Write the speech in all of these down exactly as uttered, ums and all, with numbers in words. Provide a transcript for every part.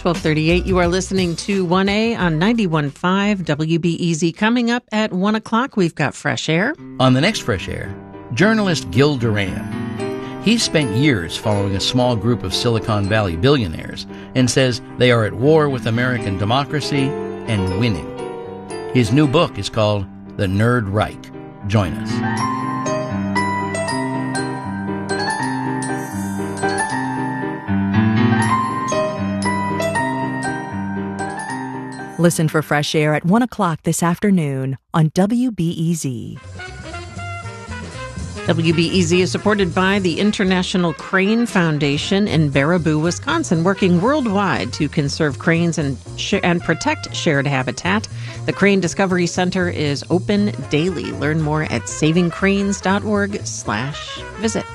twelve thirty-eight, you are listening to one A on ninety-one point five W B E Z. Coming up at one o'clock, we've got Fresh Air. On the next Fresh Air, journalist Gil Duran. He's spent years following a small group of Silicon Valley billionaires and says they are at war with American democracy and winning. His new book is called The Nerd Reich. Join us. Listen for Fresh Air at one o'clock this afternoon on W B E Z. W B E Z is supported by the International Crane Foundation in Baraboo, Wisconsin, working worldwide to conserve cranes and sh- and protect shared habitat. The Crane Discovery Center is open daily. Learn more at saving cranes dot org slash visit.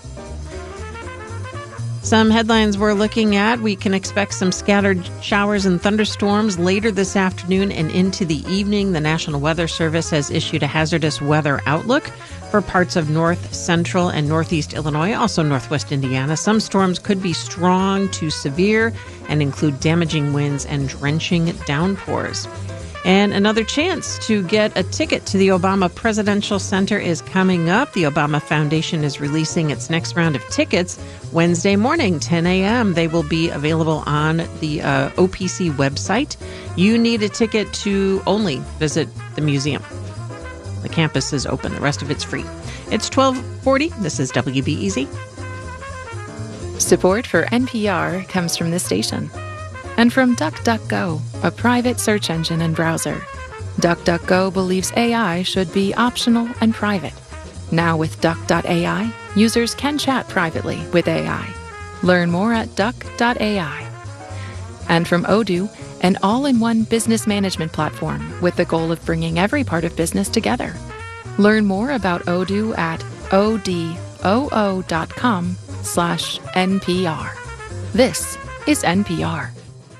Some headlines we're looking at. We can expect some scattered showers and thunderstorms later this afternoon and into the evening. The National Weather Service has issued a hazardous weather outlook for parts of north, central, and northeast Illinois, also northwest Indiana. Some storms could be strong to severe and include damaging winds and drenching downpours. And another chance to get a ticket to the Obama Presidential Center is coming up. The Obama Foundation is releasing its next round of tickets Wednesday morning, ten a.m. They will be available on the uh, O P C website. You need a ticket to only visit the museum. The campus is open. The rest of it's free. It's twelve forty. This is W B E Z. Support for N P R comes from this station. And from DuckDuckGo, a private search engine and browser. DuckDuckGo believes A I should be optional and private. Now with Duck dot A I, users can chat privately with A I. Learn more at Duck dot A I. And from Odoo, an all-in-one business management platform with the goal of bringing every part of business together. Learn more about Odoo at odoo dot com slash NPR. This is N P R.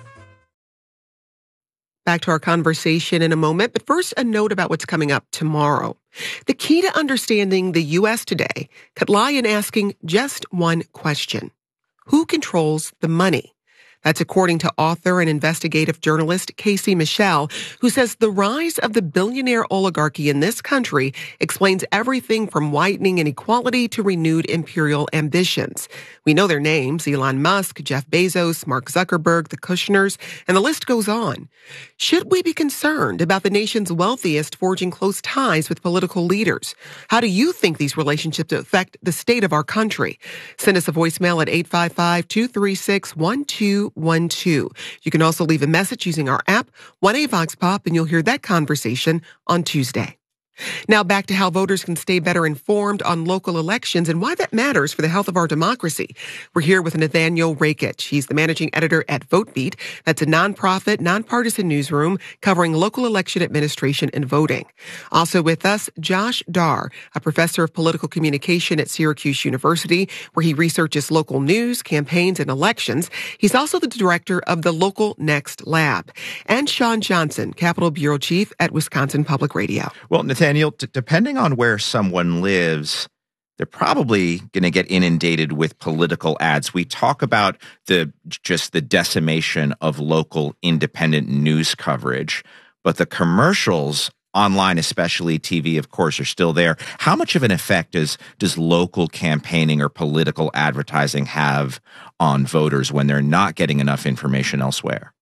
Back to our conversation in a moment, but first a note about what's coming up tomorrow. The key to understanding the U S today could lie in asking just one question. Who controls the money? That's according to author and investigative journalist Casey Michel, who says the rise of the billionaire oligarchy in this country explains everything from widening inequality to renewed imperial ambitions. We know their names: Elon Musk, Jeff Bezos, Mark Zuckerberg, the Kushners, and the list goes on. Should we be concerned about the nation's wealthiest forging close ties with political leaders? How do you think these relationships affect the state of our country? Send us a voicemail at eight five five, two three six, one two one two. You can also leave a message using our app, one A Vox Pop, and you'll hear that conversation on Tuesday. Now back to how voters can stay better informed on local elections and why that matters for the health of our democracy. We're here with Nathaniel Rakich. He's the managing editor at VoteBeat. That's a nonprofit, nonpartisan newsroom covering local election administration and voting. Also with us, Josh Dar, a professor of political communication at Syracuse University, where he researches local news, campaigns, and elections. He's also the director of the Local Next Lab. And Sean Johnson, Capitol Bureau Chief at Wisconsin Public Radio. Well, Nathaniel, Daniel, d- depending on where someone lives, they're probably going to get inundated with political ads. We talk about the just the decimation of local independent news coverage, but the commercials online, especially T V, of course, are still there. How much of an effect does does local campaigning or political advertising have on voters when they're not getting enough information elsewhere?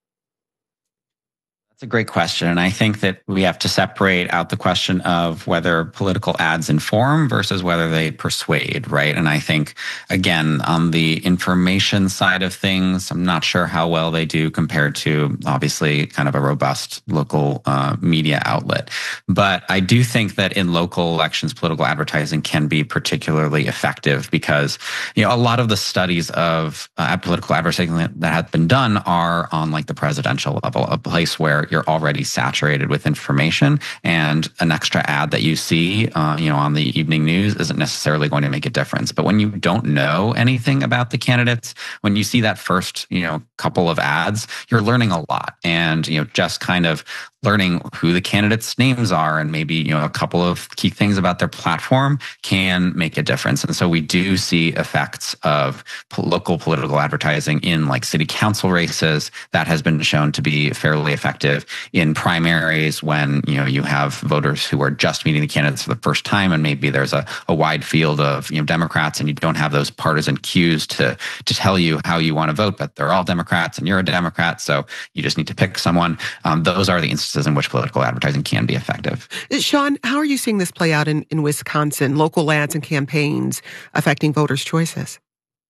That's a great question. And I think that we have to separate out the question of whether political ads inform versus whether they persuade, right? And I think, again, on the information side of things, I'm not sure how well they do compared to, obviously, kind of a robust local uh, media outlet. But I do think that in local elections, political advertising can be particularly effective because, you know, a lot of the studies of uh, political advertising that, that have been done are on like the presidential level, a place where you're already saturated with information, and an extra ad that you see, uh, you know, on the evening news isn't necessarily going to make a difference. But when you don't know anything about the candidates, when you see that first, you know, couple of ads, you're learning a lot. And, you know, just kind of learning who the candidates' names are and maybe, you know, a couple of key things about their platform can make a difference. And so we do see effects of local political advertising in like city council races. That has been shown to be fairly effective in primaries when, you know, you have voters who are just meeting the candidates for the first time, and maybe there's a, a wide field of, you know, Democrats, and you don't have those partisan cues to, to tell you how you want to vote, but they're all Democrats and you're a Democrat, so you just need to pick someone. Um, those are the instances in which political advertising can be effective. Sean, how are you seeing this play out in, in Wisconsin, local ads and campaigns affecting voters' choices?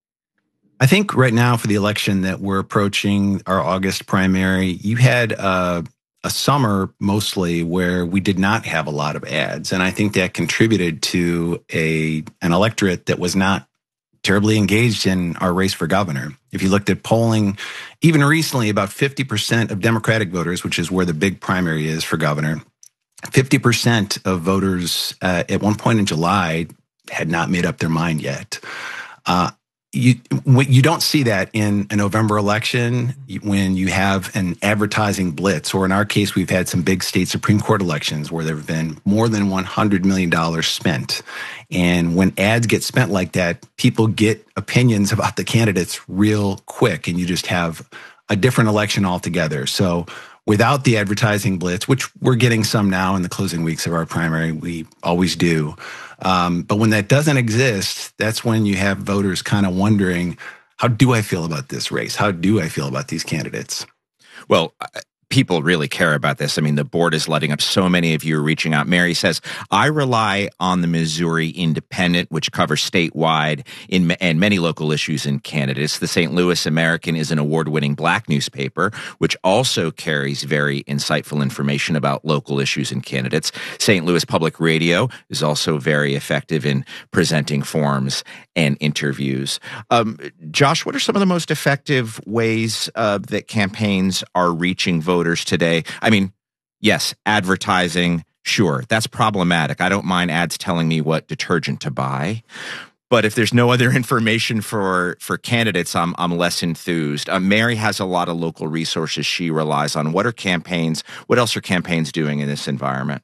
I think right now for the election that we're approaching, our August primary, you had uh, a summer mostly where we did not have a lot of ads. And I think that contributed to a an electorate that was not terribly engaged in our race for governor. If you looked at polling, even recently, about fifty percent of Democratic voters, which is where the big primary is for governor, fifty percent of voters uh, at one point in July had not made up their mind yet. Uh, you you don't see that in a November election when you have an advertising blitz, or in our case, we've had some big state Supreme Court elections where there have been more than one hundred million dollars spent. And when ads get spent like that, people get opinions about the candidates real quick, and you just have a different election altogether. So without the advertising blitz, which we're getting some now in the closing weeks of our primary, we always do. Um, but when that doesn't exist, that's when you have voters kind of wondering, how do I feel about this race? How do I feel about these candidates? Well, people really care about this. I mean, the board is letting up. So many of you are reaching out. Mary says, I rely on the Missouri Independent, which covers statewide in, and many local issues and candidates. The Saint Louis American is an award-winning black newspaper, which also carries very insightful information about local issues and candidates. Saint Louis Public Radio is also very effective in presenting forums and interviews. Um, Josh, what are some of the most effective ways uh, that campaigns are reaching voters today? I mean, yes, advertising, sure, that's problematic. I don't mind ads telling me what detergent to buy. But if there's no other information for, for candidates, I'm, I'm less enthused. Uh, Mary has a lot of local resources she relies on. What are campaigns? What else are campaigns doing in this environment?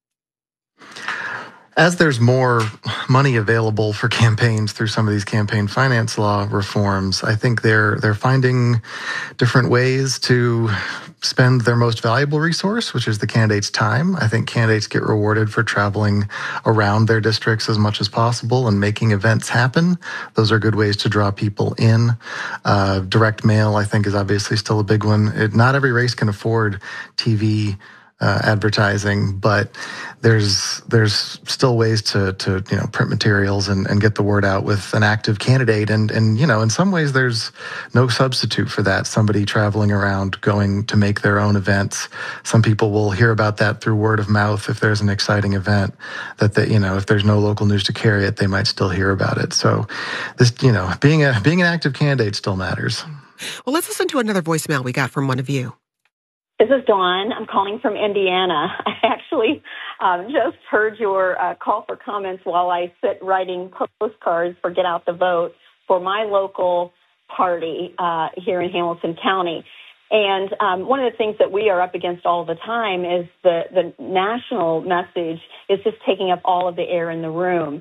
As there's more money available for campaigns through some of these campaign finance law reforms, I think they're they're finding different ways to spend their most valuable resource, which is the candidate's time. I think candidates get rewarded for traveling around their districts as much as possible and making events happen. Those are good ways to draw people in. Uh, direct mail, I think, is obviously still a big one. It, not every race can afford T V Uh, advertising, but there's there's still ways to to you know print materials and, and get the word out with an active candidate, and and you know in some ways there's no substitute for that. Somebody traveling around going to make their own events. Some people will hear about that through word of mouth. If there's an exciting event that they, you know if there's no local news to carry it, they might still hear about it. So this you know being a being an active candidate still matters. Well, let's listen to another voicemail we got from one of you. This is Dawn. I'm calling from Indiana. I actually um, just heard your uh, call for comments while I sit writing postcards for Get Out the Vote for my local party uh, here in Hamilton County. And um, one of the things that we are up against all the time is the, the national message is just taking up all of the air in the room.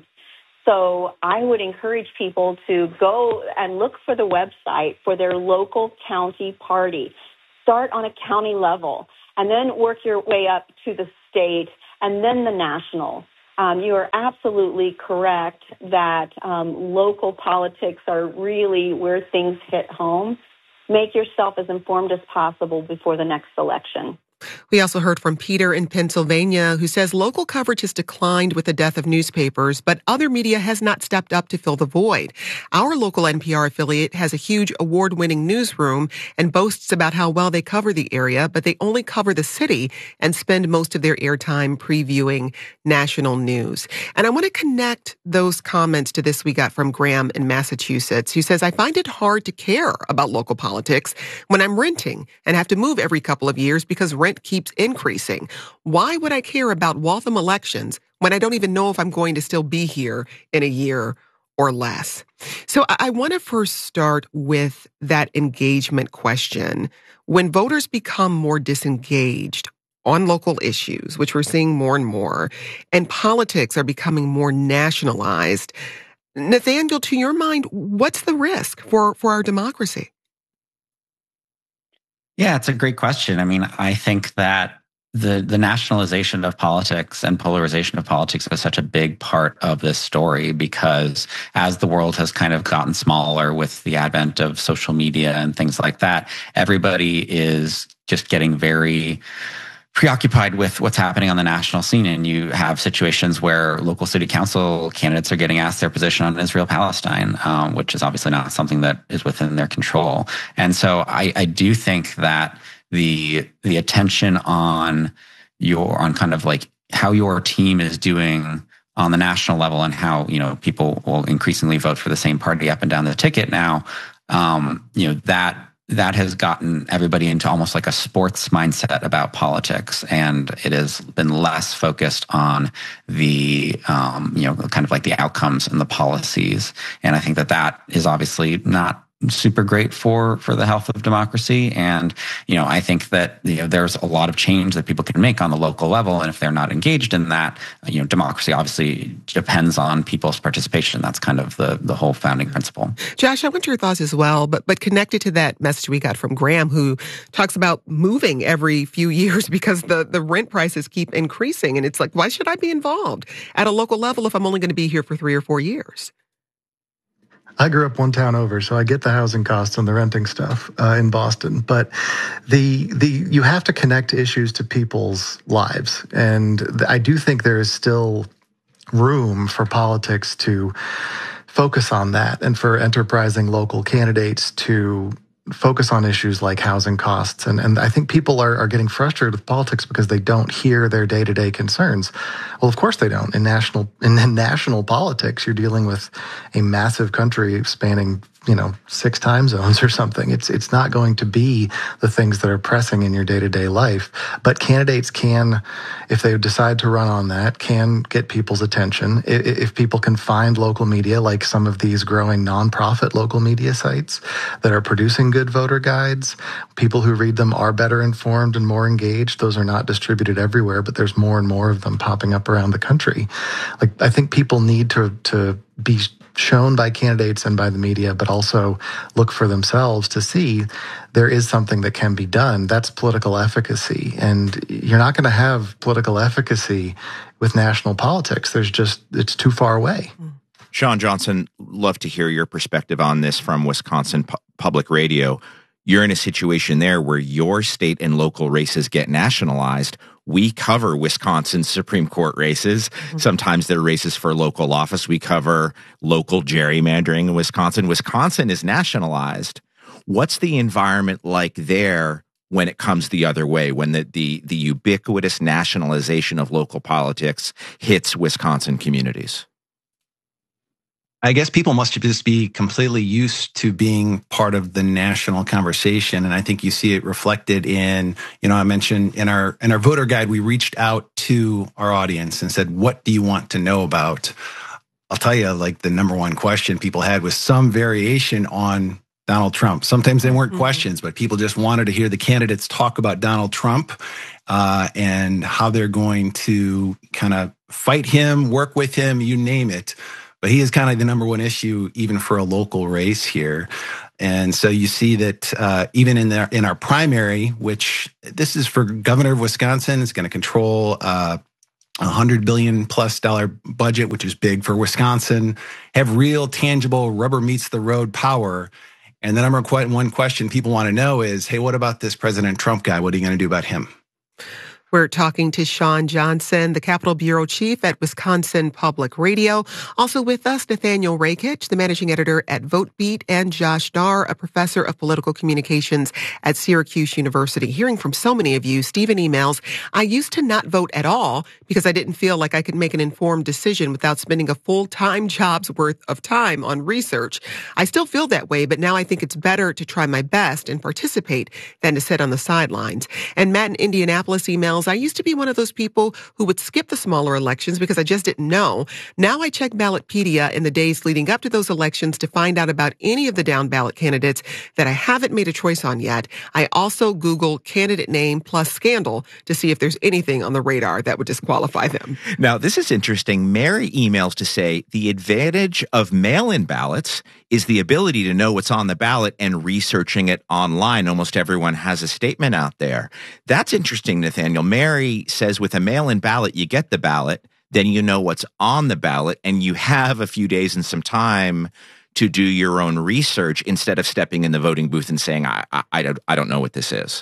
So I would encourage people to go and look for the website for their local county party. Start on a county level and then work your way up to the state and then the national. Um, you are absolutely correct that um, local politics are really where things hit home. Make yourself as informed as possible before the next election. We also heard from Peter in Pennsylvania, who says local coverage has declined with the death of newspapers, but other media has not stepped up to fill the void. Our local N P R affiliate has a huge award-winning newsroom and boasts about how well they cover the area, but they only cover the city and spend most of their airtime previewing national news. And I want to connect those comments to this we got from Graham in Massachusetts, who says, I find it hard to care about local politics when I'm renting and have to move every couple of years because rent keeps increasing. Why would I care about Waltham elections when I don't even know if I'm going to still be here in a year or less? So I want to first start with that engagement question. When voters become more disengaged, on local issues, which we're seeing more and more, and politics are becoming more nationalized. Nathaniel, to your mind, what's the risk for, for our democracy? Yeah, it's a great question. I mean, I think that the the nationalization of politics and polarization of politics is such a big part of this story, because as the world has kind of gotten smaller with the advent of social media and things like that, everybody is just getting very preoccupied with what's happening on the national scene. And you have situations where local city council candidates are getting asked their position on Israel-Palestine, um, which is obviously not something that is within their control. And so I, I do think that the the attention on your on kind of like how your team is doing on the national level, and how, you know, people will increasingly vote for the same party up and down the ticket now, um, you know, that that has gotten everybody into almost like a sports mindset about politics, and it has been less focused on the, um, you know, kind of like the outcomes and the policies. And I think that that is obviously not super great for for the health of democracy. And, you know, I think that, you know, there's a lot of change that people can make on the local level, and if they're not engaged in that, you know, democracy obviously depends on people's participation. That's kind of the the whole founding principle. Josh, I want your thoughts as well, but but connected to that message we got from Graham, who talks about moving every few years because the the rent prices keep increasing, and it's like, why should I be involved at a local level if I'm only going to be here for three or four years? I grew up one town over, so I get the housing costs and the renting stuff uh, in Boston. But the the you have to connect issues to people's lives, and I do think there is still room for politics to focus on that, and for enterprising local candidates to focus on issues like housing costs. And, and I think people are, are getting frustrated with politics because they don't hear their day-to-day concerns. Well, of course they don't. In national in, in national politics, you're dealing with a massive country spanning, you know, six time zones or something. It's it's not going to be the things that are pressing in your day-to-day life. But candidates can, if they decide to run on that, can get people's attention. If, if people can find local media, like some of these growing nonprofit local media sites that are producing good voter guides, people who read them are better informed and more engaged. Those are not distributed everywhere, but there's more and more of them popping up around the country. Like, I think people need to to be shown by candidates and by the media, but also look for themselves to see there is something that can be done. That's political efficacy. And you're not going to have political efficacy with national politics. There's just, it's too far away. Shawn Johnson, love to hear your perspective on this from Wisconsin Pu- Public Radio. You're in a situation there where your state and local races get nationalized. We cover Wisconsin's Supreme Court races. Mm-hmm. Sometimes they're races for local office. We cover local gerrymandering in Wisconsin. Wisconsin is nationalized. What's the environment like there when it comes the other way, when the, the, the ubiquitous nationalization of local politics hits Wisconsin communities? I guess people must just be completely used to being part of the national conversation. And I think you see it reflected in, you know, I mentioned in our in our voter guide, we reached out to our audience and said, what do you want to know about? I'll tell you, like, the number one question people had was some variation on Donald Trump. Sometimes they weren't mm-hmm. questions, but people just wanted to hear the candidates talk about Donald Trump uh, and how they're going to kind of fight him, work with him, you name it. But he is kind of the number one issue, even for a local race here. And so you see that uh, even in, the, in our primary, which this is for governor of Wisconsin, it's going to control uh, a one hundred billion dollars plus dollar budget, which is big for Wisconsin, have real, tangible, rubber meets the road power. And the number one question people want to know is, hey, what about this President Trump guy? What are you going to do about him? We're talking to Shawn Johnson, the Capitol Bureau Chief at Wisconsin Public Radio. Also with us, Nathaniel Rakich, the Managing Editor at VoteBeat, and Josh Dar, a Professor of Political Communications at Syracuse University. Hearing from so many of you, Stephen emails, I used to not vote at all because I didn't feel like I could make an informed decision without spending a full-time job's worth of time on research. I still feel that way, but now I think it's better to try my best and participate than to sit on the sidelines. And Matt in Indianapolis emails, emails. I used to be one of those people who would skip the smaller elections because I just didn't know. Now I check Ballotpedia in the days leading up to those elections to find out about any of the down ballot candidates that I haven't made a choice on yet. I also Google candidate name plus scandal to see if there's anything on the radar that would disqualify them. Now, this is interesting. Mary emails to say the advantage of mail-in ballots is the ability to know what's on the ballot and researching it online. Almost everyone has a statement out there. That's interesting, Nathaniel. Mary says with a mail-in ballot, you get the ballot, then you know what's on the ballot, and you have a few days and some time to do your own research instead of stepping in the voting booth and saying, I, I, I, don't, I don't know what this is.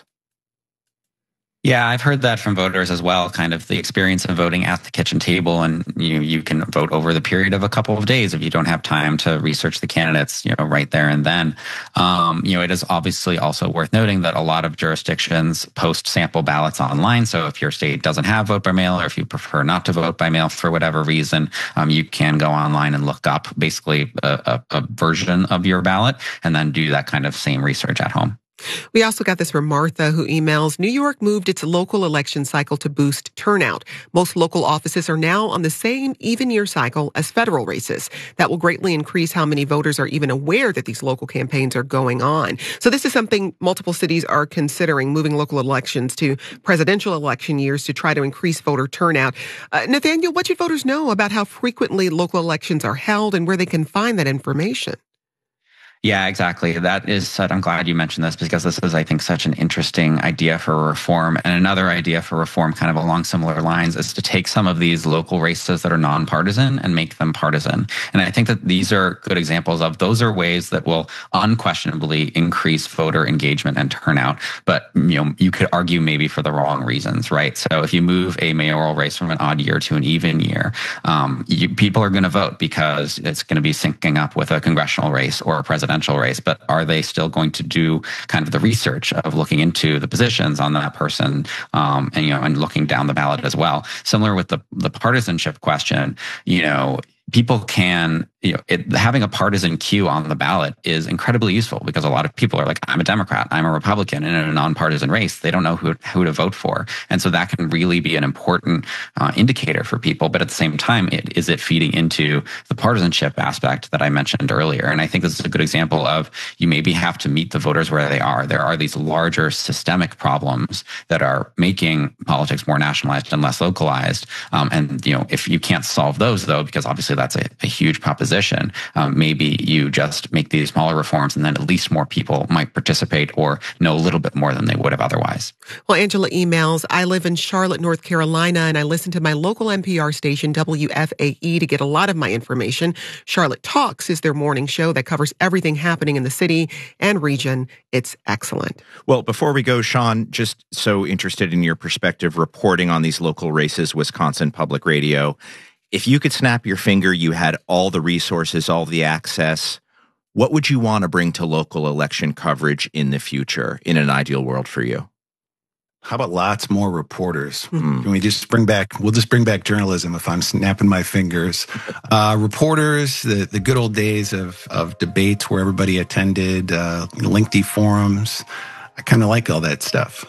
Yeah, I've heard that from voters as well, kind of the experience of voting at the kitchen table, and you you can vote over the period of a couple of days if you don't have time to research the candidates, you know, right there and then. Um, you know, it is obviously also worth noting that a lot of jurisdictions post sample ballots online. So if your state doesn't have vote by mail, or if you prefer not to vote by mail for whatever reason, um, you can go online and look up basically a, a, a version of your ballot and then do that kind of same research at home. We also got this from Martha, who emails, New York moved its local election cycle to boost turnout. Most local offices are now on the same even year cycle as federal races. That will greatly increase how many voters are even aware that these local campaigns are going on. So this is something multiple cities are considering, moving local elections to presidential election years to try to increase voter turnout. Uh, Nathaniel, what should voters know about how frequently local elections are held and where they can find that information? Yeah, exactly. That is, I'm glad you mentioned this because this is, I think, such an interesting idea for reform. And another idea for reform kind of along similar lines is to take some of these local races that are nonpartisan and make them partisan. And I think that these are good examples of those are ways that will unquestionably increase voter engagement and turnout. But, you know, you could argue maybe for the wrong reasons, right? So if you move a mayoral race from an odd year to an even year, um, you, people are going to vote because it's going to be syncing up with a congressional race or a presidential race, but are they still going to do kind of the research of looking into the positions on that person, um, and, you know, and looking down the ballot as well? Similar with the, the partisanship question, you know, people can, you know, it, having a partisan queue on the ballot is incredibly useful because a lot of people are like, I'm a Democrat, I'm a Republican, and in a nonpartisan race, they don't know who, who to vote for. And so that can really be an important uh, indicator for people. But at the same time, it, is it feeding into the partisanship aspect that I mentioned earlier? And I think this is a good example of you maybe have to meet the voters where they are. There are these larger systemic problems that are making politics more nationalized and less localized. Um, and, you know, if you can't solve those, though, because obviously that's a, a huge proposition, Um, maybe you just make these smaller reforms and then at least more people might participate or know a little bit more than they would have otherwise. Well, Angela emails, I live in Charlotte, North Carolina, and I listen to my local N P R station, W F A E, to get a lot of my information. Charlotte Talks is their morning show that covers everything happening in the city and region. It's excellent. Well, before we go, Sean, just so interested in your perspective reporting on these local races, Wisconsin Public Radio. If you could snap your finger, you had all the resources, all the access, what would you want to bring to local election coverage in the future in an ideal world for you? How about lots more reporters? Mm-hmm. Can we just bring back, we'll just bring back journalism if I'm snapping my fingers. Uh, reporters, the, the good old days of, of debates where everybody attended, uh, lengthy forums. I kind of like all that stuff.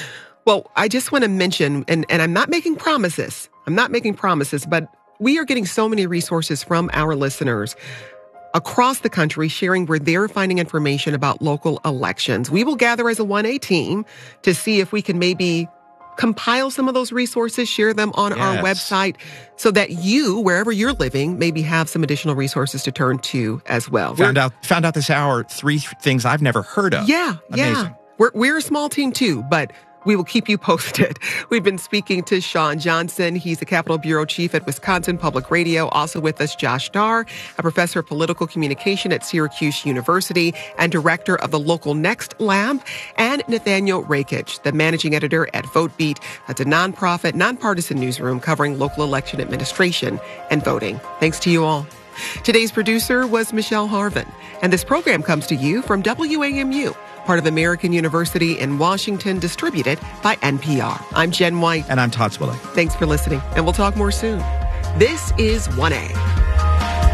Well, I just want to mention, and, and I'm not making promises, I'm not making promises, but we are getting so many resources from our listeners across the country sharing where they're finding information about local elections. We will gather as a one A team to see if we can maybe compile some of those resources, share them on yes. our website so that you, wherever you're living, maybe have some additional resources to turn to as well. Found we're, out found out this hour three th- things I've never heard of. Yeah, Amazing. yeah. We're, we're a small team too, but we will keep you posted. We've been speaking to Sean Johnson. He's the Capitol Bureau Chief at Wisconsin Public Radio. Also with us, Josh Dar, a professor of political communication at Syracuse University and director of the Local Next Lab, and Nathaniel Rakich, the managing editor at VoteBeat. That's a nonprofit, nonpartisan newsroom covering local election administration and voting. Thanks to you all. Today's producer was Michelle Harvin, and this program comes to you from W A M U, part of American University in Washington, distributed by N P R. I'm Jen White. And I'm Todd Swilling. Thanks for listening, and we'll talk more soon. This is one A.